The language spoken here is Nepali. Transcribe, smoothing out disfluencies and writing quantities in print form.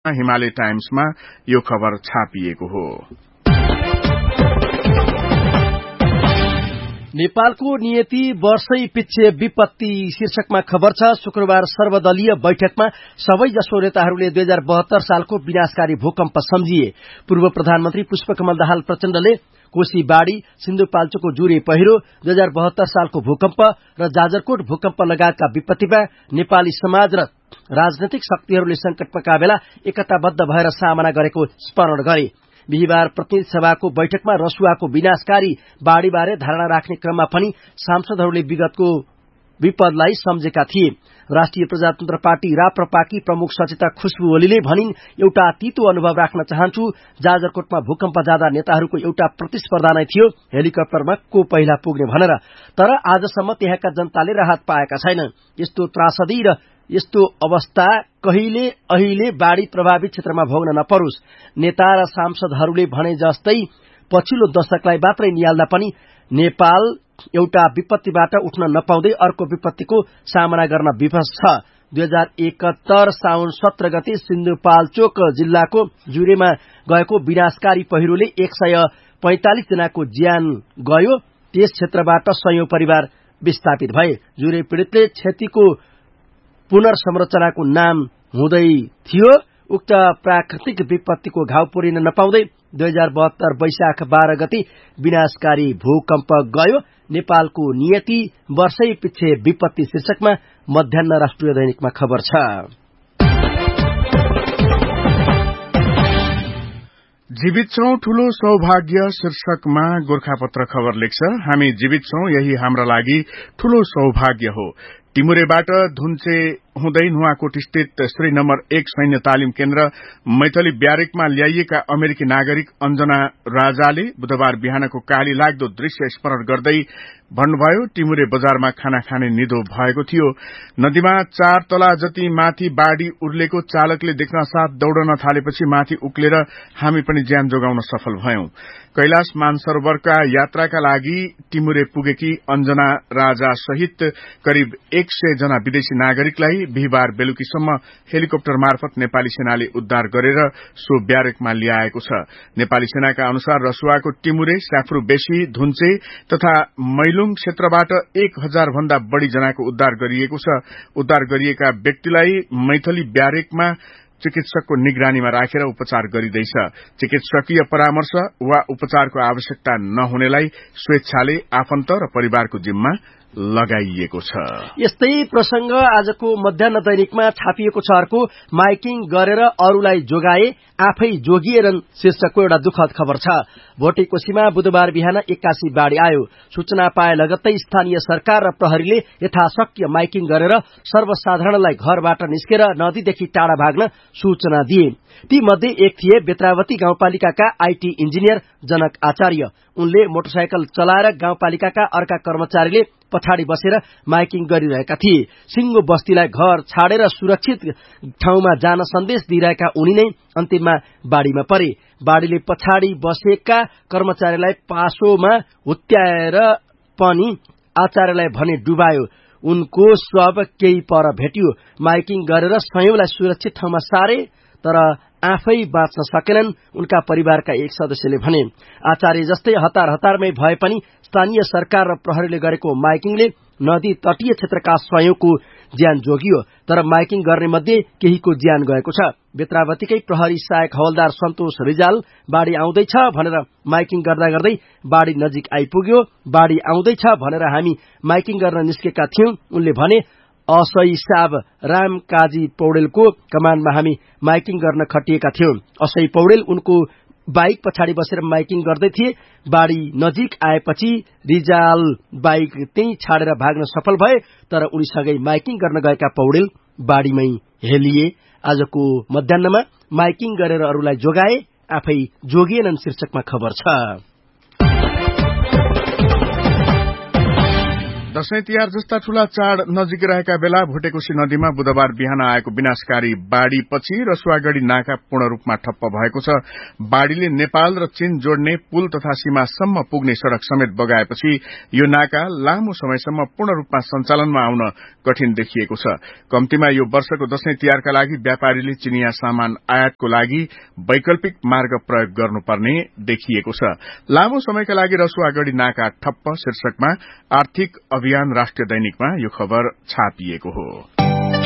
हिमालय टाइम्समा यो खबर छापिएको हो। नेपालको नियति वर्षै पिच्छे विपत्ति शीर्षकमा खबर छ। शुक्रबार सर्वदलीय बैठकमा सबैजसो नेताहरूले 2072 सालको विनाशकारी भूकम्प सम्झिए। पूर्व प्रधानमन्त्री पुष्पकमल दाहाल प्रचण्डले कोशी बाढ़ी, सिन्धुपाल्चोकको जुरे पहिरो, 2072 सालको भूकम्प र जाजरकोट भूकम्प लगायतका विपत्तिमा नेपाली समाज र राजनैतिक शक्तिहरूले संकटका बेला एकताबद्ध भएर सामना गरेको स्मरण गरे। बिहिबार प्रतिनिधि सभाको बैठकमा रसुवाको विनाशकारी बाढ़ीबारे धारणा राख्ने क्रममा पनि सांसदहरूले विगतको विपदलाई सम्झेका थिए। राष्ट्रिय प्रजातन्त्र पार्टी राप्रपाकी प्रमुख सचेतक खुशबु ओलीले भनिन्, एउटा तीतो अनुभव राख्न चाहन्छु। जाजरकोटमा भूकम्प जाँदा नेताहरूको एउटा प्रतिस्पर्धा नै थियो, हेलिकप्टरमा को पहिला पुग्ने भनेर। तर आजसम्म त्यहाँका जनताले राहत पाएका छैनन्। यस्तो त्रासदी र यस्तो अवस्था अहिले बाढ़ी प्रभावित क्षेत्रमा भोग्न नपरोस्। नेता र सांसदहरूले भने जस्तै पछिल्लो दशकलाई मात्रै निहाल्दा पनि नेपाल एउटा विपत्तिबाट उठ्न नपाउँदै अर्को विपत्तिको सामना गर्न विवश छ। 2071 साउन 17 गते सिन्धुपाल्चोक जिल्लाको जुरेमा गएको विनाशकारी पहिरोले 145 जनाको ज्यान गयो। त्यस क्षेत्रबाट सयौं परिवार विस्थापित भए। जुरे पीड़ितले क्षतिको पुनर्संरचनाको नाम हुँदै थियो। उक्त प्राकृतिक विपत्तिको घाउ पुरिन नपाउँदै 2072 वैशाख 12 गते विनाशकारी भूकम्प गयो। नेपालको नियति वर्षै पिच्छे विपत्ति शीर्षकमा मध्याह्न राष्ट्रिय दैनिकमा खबर छ। जीवित छौं ठूलो सौभाग्य शीर्षकमा गोर्खापत्र खबर लेख्छ, हामी जीवित छौं यही हाम्रा लागि ठूलो सौभाग्य हो। टिमुरेबाट धुन्चे हुँदै नुवाकोट स्थित श्री नम्बर 1 सैन्य तालिम केन्द्र मैथली ब्यारेकमा ल्याइएका अमेरिकी नागरिक अञ्जना राजाले बुधबार बिहानको काली लाग्दो दृश्य स्मरण गर्दै भन्नुभयो, टिमुरे बजारमा खाना खाने निधो भएको थियो। नदीमा 4 तला जति माथि बाढ़ी उर्लेको चालकले देख्न साथ दौड़न थालेपछि माथि उक्लेर हामी पनि ज्यान जोगाउन सफल भयौं। कैलाश मानसरोवरका यात्राका लागि टिमुरे पुगेकी अञ्जना राजा सहित करिब 100 जना विदेशी नागरिकलाई बिहिबार बेलुकीसम्म हेलिकप्टर मार्फत नेपाली सेनाले उद्धार गरेर सो ब्यारेकमा ल्याएको छ। नेपाली सेनाका अनुसार रसुवाको टिमुरे, स्याफ्रू बेसी, धुन्चे तथा मैलुङ क्षेत्रबाट 1000 भन्दा बढ़ी जनाको उद्धार गरिएको छ। उद्धार गरिएका व्यक्तिलाई मैथली ब्यारेकमा चिकित्सकको निगरानीमा राखेर उपचार गरिँदैछ। चिकित्सकीय परामर्श वा उपचारको आवश्यकता नहुनेलाई स्वेच्छाले आफन्त र परिवारको जिम्मा लगाइएको छ। यस्तै प्रसंग आजको मध्याह्न दैनिकमा छापिएको छ। अर्को माइकिङ गरेर अरूलाई जोगाए आफै जोगिएरन् शीर्षकको एउटा दुःखद खबर छ। भोटेकोशीमा बुधबार बिहान 81 बाढ़ी आयो। सूचना पाए लगत्तै स्थानीय सरकार र प्रहरीले यथाशक्य माइकिङ गरेर सर्वसाधारणलाई घरबाट निस्केर नदीदेखि टाढा भाग्न सूचना दिए। ती मध्ये एक थिए बेत्रावती गाउँपालिकाका आईटी इन्जिनियर जनक आचार्य। उनले मोटरसाइकल चलाएर गाउँपालिकाका अर्का कर्मचारीले पछाडि बसेर माइकिङ गरिरहेका थिए। सिंगो बस्तीलाई घर छाडेर सुरक्षित ठाउँमा जान सन्देश दिइरहेका उनी नै अन्तिममा बाढ़ीमा परे। बाढ़ीले पछाडि बसेका कर्मचारीलाई पासोमा हुत्याएर पनि आचार्यलाई भने डुबायो। उनको शव केही पर भेटियो। माइकिङ गरेर सयौंलाई सुरक्षित ठाउँमा सारे तर आफै बाँच्न सकेनन्, उनका परिवारका एक सदस्यले भने। आचार्य जस्तै हतारमै भए पनि स्थानीय सरकार र प्रहरीले गरेको माइकिङले नदी तटीय क्षेत्रका सयौंको ज्यान जोगियो। तर माइकिङ गर्ने मध्ये केहीको ज्यान गएको छ। बेत्रावतीकै प्रहरी सहायक हवलदार सन्तोष रिजाल बाढ़ी आउँदैछ भनेर माइकिङ गर्दा गर्दै बाढ़ी नजिक आइपुग्यो। बाढ़ी आउँदैछ भनेर हामी माइकिङ गर्न निस्केका थियौं, उनले भने। असई साब राम काजी पौडेलको कमानमा हामी माइकिङ गर्न खटिएका थियौं। असई पौडेल उनको बाइक पछाडि बसेर माइकिङ गर्दै थिए। बाढ़ी नजिक आएपछि रिजाल बाइक त्यही छाडेर भाग्न सफल भए, तर उनीसँगै माइकिङ गर्न गएका पौडेल बाढ़ीमै हेलिए। आजको मध्याह्नमा माइकिङ गरेर अरूलाई जोगाए आफै जोगिएनन् शीर्षकमा खबर छ। दशैं तिहार जस्ता ठूला चाड नजिक रहेका बेला भुटेकोशी नदीमा बुधबार बिहान आएको विनाशकारी बाढ़ीपछि रसुवागढ़ी नाका पूर्ण रूपमा ठप्प भएको छ। बाढ़ीले नेपाल र चीन जोड्ने पुल तथा सीमासम्म पुग्ने सड़क समेत बगाएपछि यो नाका लामो समयसम्म पूर्ण रूपमा सञ्चालनमा आउन कठिन देखिएको छ। कम्तीमा यो वर्षको दशैं तिहारका लागि व्यापारीले चिनिया सामान आयातको लागि वैकल्पिक मार्ग प्रयोग गर्नुपर्ने देखिएको छ। लामो समयका लागि रसुवागढ़ी नाका ठप्प शीर्षकमा आर्थिक अभियान राष्ट्रिय दैनिकमा यो खबर छापिएको हो।